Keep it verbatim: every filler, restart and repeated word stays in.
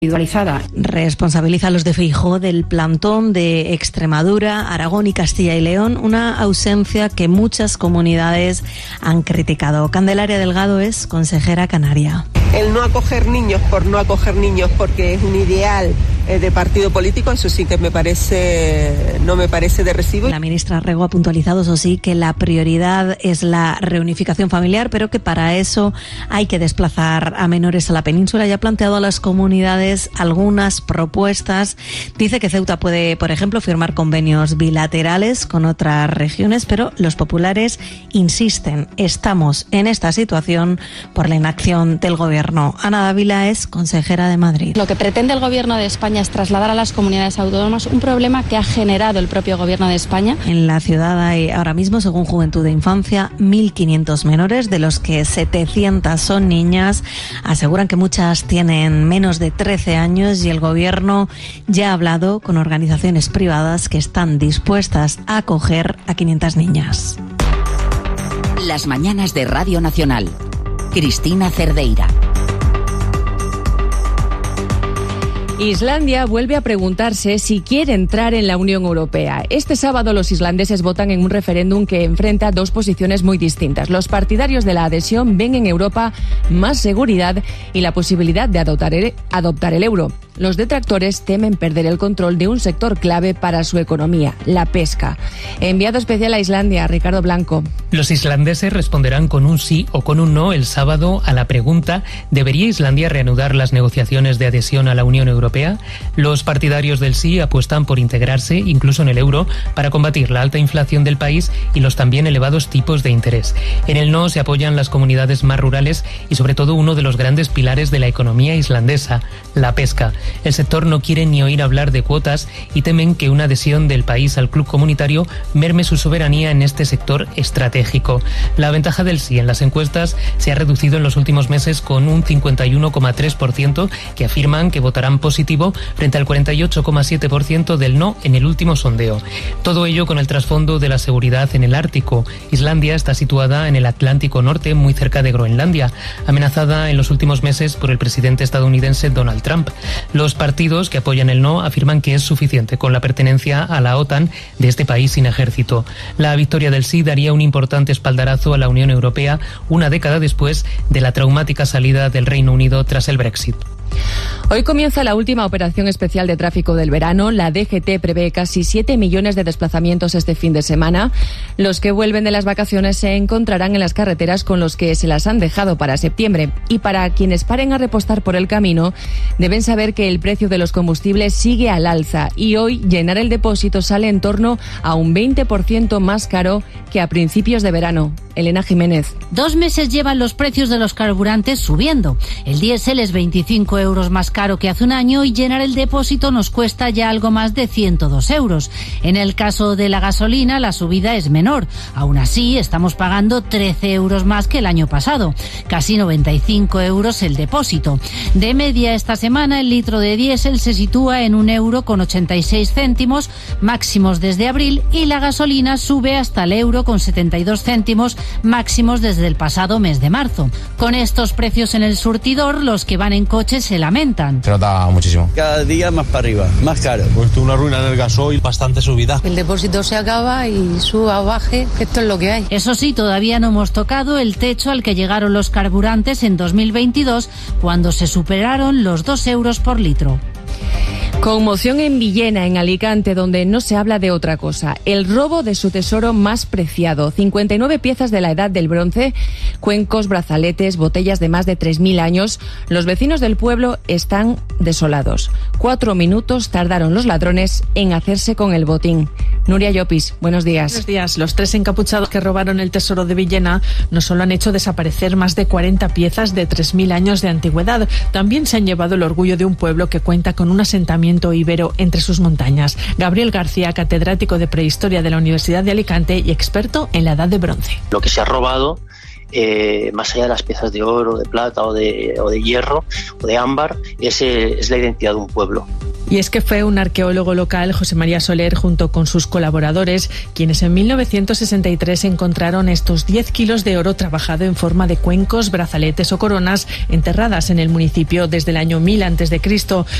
individualizada. Responsabiliza a los de Feijóo del plantón de Extremadura, Aragón y Castilla y León, una ausencia que muchas comunidades han criticado. Candelaria Delgado es consejera canaria. El no acoger niños por no acoger niños porque es un ideal de partido político, eso sí que me parece, no me parece de recibo. La ministra Rego ha puntualizado, eso sí, que la prioridad es la reunificación familiar, pero que para eso hay que desplazar a menores a la península y ha planteado a las comunidades algunas propuestas. Dice que Ceuta puede, por ejemplo, firmar convenios bilaterales con otras regiones, pero los populares insisten, estamos en esta situación por la inacción del gobierno. Ana Dávila es consejera de Madrid. Lo que pretende el gobierno de España es trasladar a las comunidades autónomas un problema que ha generado el propio gobierno de España. En la ciudad hay ahora mismo, según Juventud e Infancia, mil quinientos menores, de los que setecientas son niñas. Aseguran que muchas tienen menos de trece años y el gobierno ya ha hablado con organizaciones privadas que están dispuestas a acoger a quinientas niñas. Las mañanas de Radio Nacional. Cristina Cerdeira. Islandia vuelve a preguntarse si quiere entrar en la Unión Europea. Este sábado los islandeses votan en un referéndum que enfrenta dos posiciones muy distintas. Los partidarios de la adhesión ven en Europa más seguridad y la posibilidad de adoptar el, adoptar el euro. Los detractores temen perder el control de un sector clave para su economía, la pesca. Enviado especial a Islandia, Ricardo Blanco. Los islandeses responderán con un sí o con un no el sábado a la pregunta: ¿debería Islandia reanudar las negociaciones de adhesión a la Unión Europea? Los partidarios del sí apuestan por integrarse, incluso en el euro, para combatir la alta inflación del país y los también elevados tipos de interés. En el no se apoyan las comunidades más rurales y sobre todo uno de los grandes pilares de la economía islandesa, la pesca. El sector no quiere ni oír hablar de cuotas y temen que una adhesión del país al club comunitario merme su soberanía en este sector estratégico. La ventaja del sí en las encuestas se ha reducido en los últimos meses con un cincuenta y uno coma tres por ciento que afirman que votarán positivo frente al cuarenta y ocho coma siete por ciento del no en el último sondeo. Todo ello con el trasfondo de la seguridad en el Ártico. Islandia está situada en el Atlántico Norte, muy cerca de Groenlandia, amenazada en los últimos meses por el presidente estadounidense Donald Trump. Los partidos que apoyan el no afirman que es suficiente con la pertenencia a la OTAN de este país sin ejército. La victoria del sí daría un importante espaldarazo a la Unión Europea una década después de la traumática salida del Reino Unido tras el Brexit. Hoy comienza la última operación especial de tráfico del verano. La D G T prevé casi siete millones de desplazamientos este fin de semana. Los que vuelven de las vacaciones se encontrarán en las carreteras con los que se las han dejado para septiembre. Y para quienes paren a repostar por el camino, deben saber que el precio de los combustibles sigue al alza y hoy llenar el depósito sale en torno a un veinte por ciento más caro que a principios de verano. Elena Jiménez. Dos meses llevan los precios de los carburantes subiendo. El diésel es veinticinco euros más caro que hace un año y llenar el depósito nos cuesta ya algo más de ciento dos euros. En el caso de la gasolina, la subida es menor. Aún así, estamos pagando trece euros más que el año pasado. Casi noventa y cinco euros el depósito. De media esta semana, el litro de diésel se sitúa en un euro con ochenta y seis céntimos, máximos desde abril, y la gasolina sube hasta el euro con setenta y dos céntimos, máximos desde el pasado mes de marzo. Con estos precios en el surtidor, los que van en coche se lamentan. Se nota muchísimo. Cada día más para arriba, más caro. Pues esto es una ruina en el gasoil, bastante subida. El depósito se acaba y suba o baje, que esto es lo que hay. Eso sí, todavía no hemos tocado el techo al que llegaron los carburantes en dos mil veintidós, cuando se superaron los dos euros por litro. Conmoción en Villena, en Alicante, donde no se habla de otra cosa. El robo de su tesoro más preciado. cincuenta y nueve piezas de la edad del bronce, cuencos, brazaletes, botellas de más de tres mil años. Los vecinos del pueblo están desolados. Cuatro minutos tardaron los ladrones en hacerse con el botín. Nuria Llopis, buenos días. Buenos días. Los tres encapuchados que robaron el tesoro de Villena no solo han hecho desaparecer más de cuarenta piezas de tres mil años de antigüedad, también se han llevado el orgullo de un pueblo que cuenta con un asentamiento ibero entre sus montañas. Gabriel García, catedrático de Prehistoria de la Universidad de Alicante y experto en la Edad de Bronce. Lo que se ha robado, eh, más allá de las piezas de oro, de plata o de, o de hierro o de ámbar, es, eh, es la identidad de un pueblo. Y es que fue un arqueólogo local, José María Soler, junto con sus colaboradores, quienes en mil novecientos sesenta y tres encontraron estos diez kilos de oro trabajado en forma de cuencos, brazaletes o coronas enterradas en el municipio desde el año mil antes de Cristo.